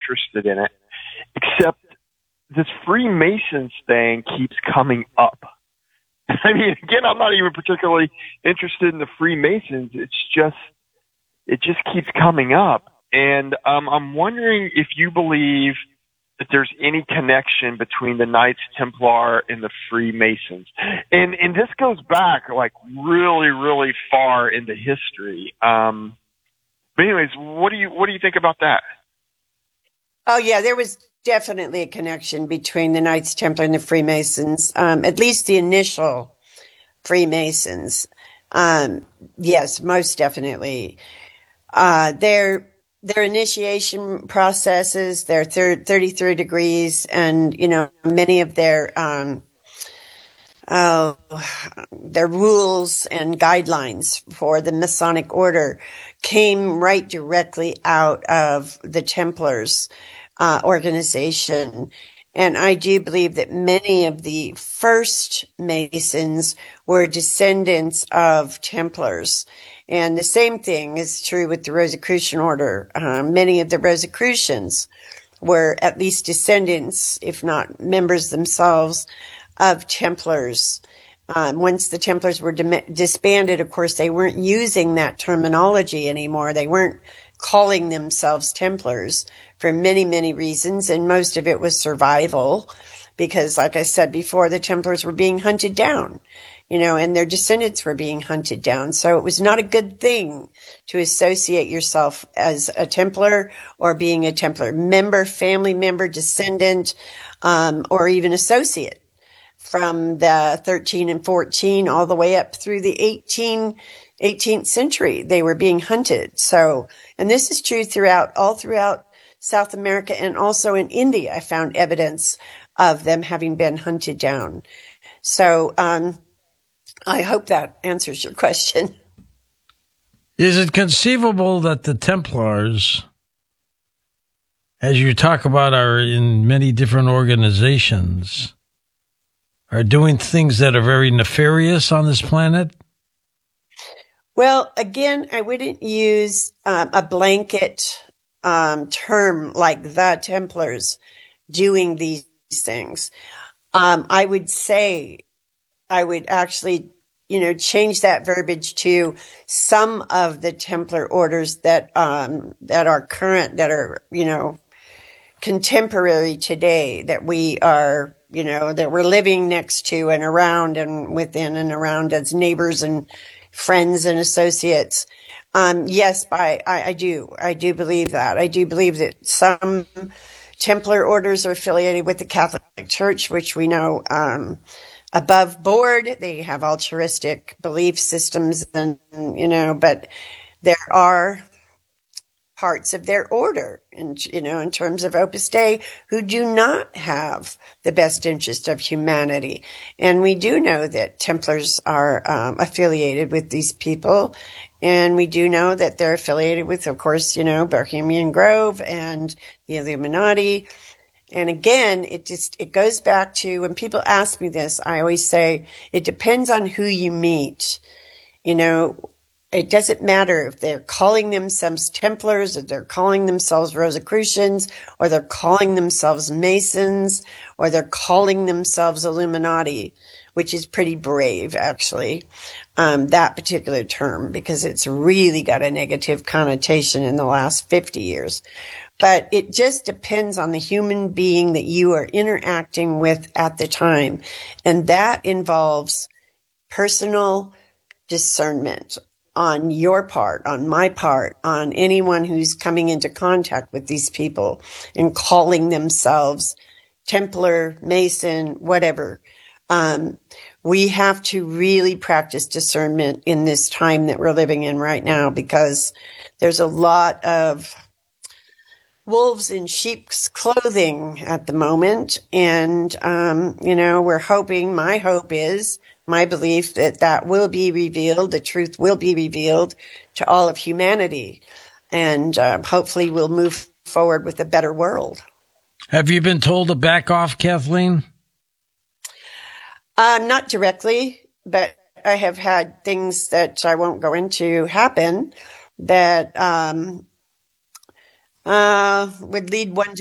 interested in it, except this Freemasons thing keeps coming up. I mean, again, I'm not even particularly interested in the Freemasons. It just keeps coming up. And I'm wondering if you believe that there's any connection between the Knights Templar and the Freemasons. And this goes back like really, really far into history. But anyways, what do you think about that? Oh yeah, there was definitely a connection between the Knights Templar and the Freemasons. At least the initial Freemasons. Yes, most definitely. Their initiation processes, their 33 degrees, and, many of their rules and guidelines for the Masonic order came right directly out of the Templars organization. And I do believe that many of the first Masons were descendants of Templars. And the same thing is true with the Rosicrucian order. Many of the Rosicrucians were at least descendants, if not members themselves, of Templars. Once the Templars were disbanded, of course, they weren't using that terminology anymore. They weren't calling themselves Templars for many, many reasons, and most of it was survival because, like I said before, the Templars were being hunted down, and their descendants were being hunted down. So it was not a good thing to associate yourself as a Templar or being a Templar member, family member, descendant, or even associate. From the 13 and 14 all the way up through the 18th century, they were being hunted. So, and this is true all throughout South America and also in India. I found evidence of them having been hunted down. So, I hope that answers your question. Is it conceivable that the Templars, as you talk about, are in many different organizations, are doing things that are very nefarious on this planet? Well, again, I wouldn't use a blanket term like the Templars doing these things. I would say I would actually, change that verbiage to some of the Templar orders that are current, that are, contemporary today, that we are, that we're living next to and around and within and around as neighbors and friends and associates. Yes, I do believe that. I do believe that some Templar orders are affiliated with the Catholic Church, which we know, above board, they have altruistic belief systems and, but there are parts of their order and, in terms of Opus Dei who do not have the best interest of humanity. And we do know that Templars are affiliated with these people. And we do know that they're affiliated with, of course, Bohemian Grove and the Illuminati. And again, it goes back to when people ask me this, I always say it depends on who you meet. It doesn't matter if they're calling themselves Templars, or they're calling themselves Rosicrucians, or they're calling themselves Masons, or they're calling themselves Illuminati, which is pretty brave, actually, that particular term, because it's really got a negative connotation in the last 50 years. But it just depends on the human being that you are interacting with at the time. And that involves personal discernment on your part, on my part, on anyone who's coming into contact with these people and calling themselves Templar, Mason, whatever. We have to really practice discernment in this time that we're living in right now, because there's a lot of wolves in sheep's clothing at the moment. And, we're hoping, my belief that will be revealed, the truth will be revealed to all of humanity. And hopefully we'll move forward with a better world. Have you been told to back off, Kathleen? Not directly, but I have had things that I won't go into happen that would lead one to